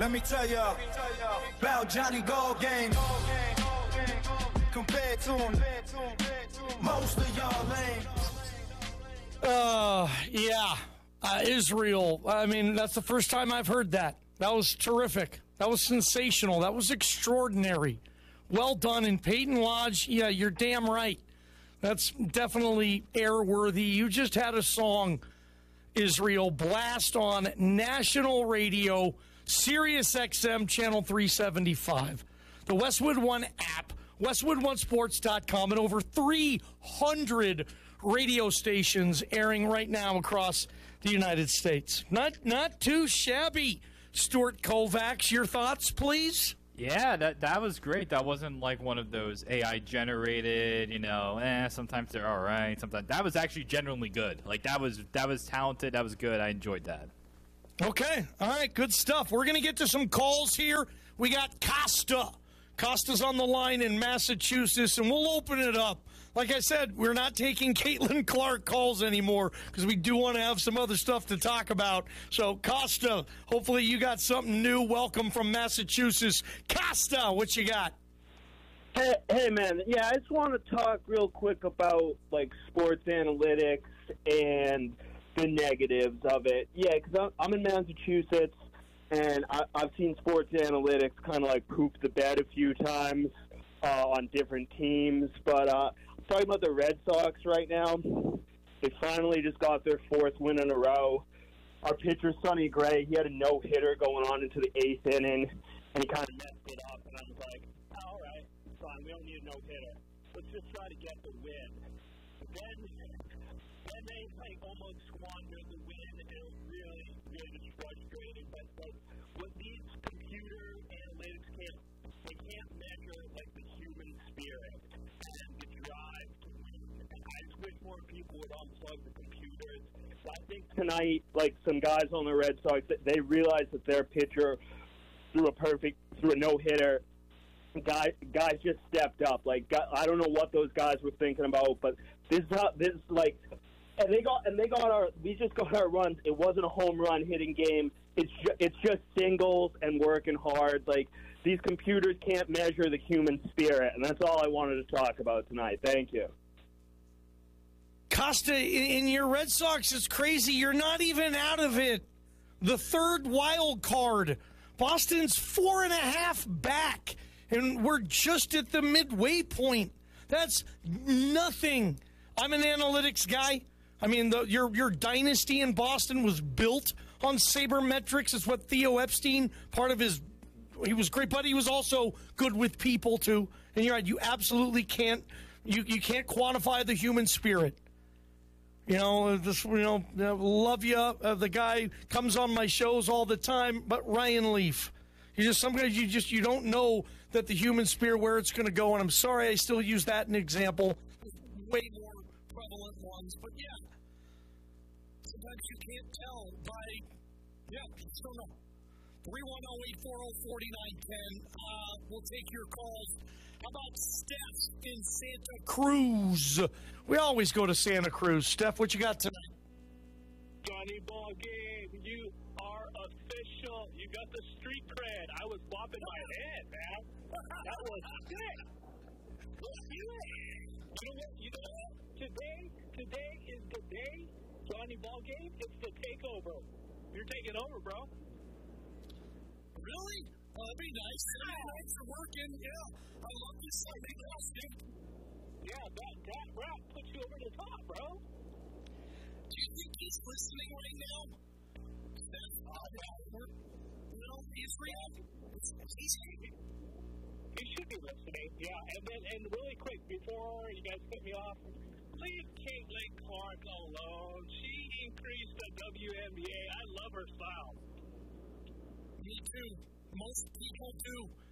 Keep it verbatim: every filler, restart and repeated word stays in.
Let me tell y'all about Johnny Ball Game. Compared to him, most of y'all lame. Uh, yeah. Uh, Israel. I mean, that's the first time I've heard that. That was terrific. That was sensational. That was extraordinary. Well done. And Peyton Lodge, yeah, you're damn right. That's definitely airworthy. You just had a song, Israel, blast on national radio, Sirius X M Channel three seventy-five, the Westwood One app, westwood one sports dot com, and over three hundred radio stations airing right now across the United States. Not not too shabby. Stuart Kovacs, your thoughts, please? Yeah, that that was great. That wasn't like one of those A I generated, you know, eh, sometimes they're all right, sometimes. That was actually genuinely good. Like, that was that was talented, that was good. I enjoyed that. Okay, all right, good stuff. We're going to get to some calls here. We got Costa. Costa's on the line in Massachusetts, and we'll open it up. Like I said, we're not taking Caitlin Clark calls anymore because we do want to have some other stuff to talk about. So, Costa, hopefully you got something new. Welcome from Massachusetts. Costa, what you got? Hey, hey, man. Yeah, I just want to talk real quick about, like, sports analytics and the negatives of it. Yeah, because I'm in Massachusetts, and I, I've seen sports analytics kind of, like, poop the bed a few times uh, on different teams. But uh, talking about the Red Sox right now, they finally just got their fourth win in a row. Our pitcher, Sonny Gray, he had a no-hitter going on into the eighth inning, and he kind of messed it up. And I was like, oh, all right, fine, we don't need a no-hitter. Let's just try to get the win. Then, then they like almost squandered the win, and it was really, really just frustrating. But like, what these computer analytics can't, they can't measure like the human spirit and the drive to win. And I just wish more people would unplug the computers. So I think tonight, like some guys on the Red Sox, they realized that their pitcher threw a perfect, threw a no-hitter. Guys, guys just stepped up. Like, I don't know what those guys were thinking about, but this, this, like, and they got, and they got our, we just got our runs. It wasn't a home run hitting game. It's, ju- it's just singles and working hard. Like, these computers can't measure the human spirit, and that's all I wanted to talk about tonight. Thank you. Costa, in your Red Sox, it's crazy. You're not even out of it. The third wild card. Boston's four and a half back, and we're just at the midway point. That's nothing. I'm an analytics guy. I mean, the, your your dynasty in Boston was built on sabermetrics. It's what Theo Epstein, part of his, he was great, but he was also good with people too. And you're right, you absolutely can't, you, you can't quantify the human spirit. You know, this, you know, love you. Uh, the guy comes on my shows all the time, but Ryan Leaf. You just, sometimes you just, you don't know that the human spirit, where it's going to go. And I'm sorry I still use that as an example. Way more prevalent ones, but yeah. Sometimes you can't tell by, yeah, just don't know. three one zero, eight four zero, four nine one zero. Uh, we'll take your calls. How about Steph in Santa Cruz? We always go to Santa Cruz. Steph, what you got tonight? Johnny Ball Game, you are official. You got the street cred. I was bopping my head, man. That was sick. Let's do it. You know what? You know what? Today, today is the day. Johnny Ball Game. It's the takeover. You're taking over, bro. Really? Oh, that'd be nice. Thanks for working. Yeah, I love this Sunday casting. Yeah, that that rap puts you over the top, bro. Do you think he's listening right now? Steph, uh, you know, Israel. He's He should be listening. Yeah, and then and really quick before you guys cut me off, leave Caitlin Clark alone. She increased the W N B A. I love her style. Me too. Most people do.